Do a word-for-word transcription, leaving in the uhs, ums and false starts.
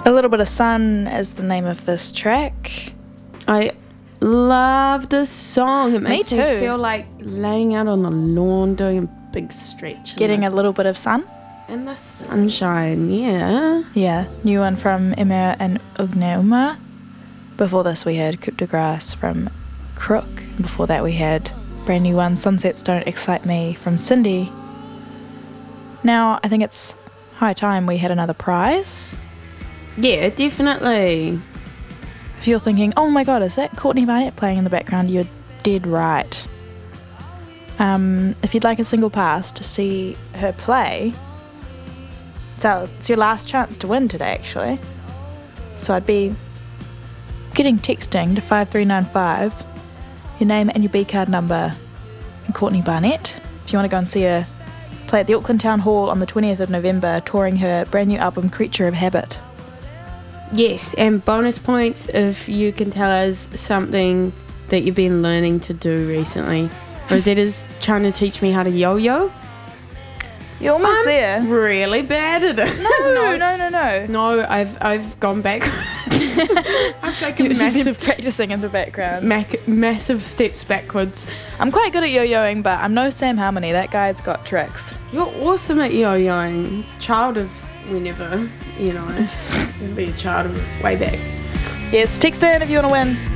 A Little Bit of Sun is the name of this track. I love this song. It Me makes me, too. feel like laying out on the lawn doing a big stretch. Getting a little bit of sun. in the sunshine, yeah. Yeah, new one from Emma and Ugnauma. Before this we had Coup de Grace from Crook. Before that we had brand new one, Sunsets Don't Excite Me from Cindy. Now I think it's high time we had another prize. Yeah, definitely. If you're thinking, oh my god, is that Courtney Barnett playing in the background? You're dead right. Um, if you'd like a single pass to see her play, so it's your last chance to win today actually. So I'd be getting texting to five three nine five, your name and your B card number, and Courtney Barnett. If you want to go and see her play at the Auckland Town Hall on the twentieth of November, touring her brand new album Creature of Habit. Yes, and bonus points if you can tell us something that you've been learning to do recently. Rosetta's trying to teach me how to yo-yo. You're almost I'm there. really bad at it. No, no, no, no. No, I've I've gone back. I've taken You've been massive practicing in the background. mac- massive steps backwards. I'm quite good at yo-yoing, but I'm no Sam Harmony. That guy's got tricks. You're awesome at yo-yoing. Child of whenever, you know. You'll be a child of way back. Yes, text in if you want to win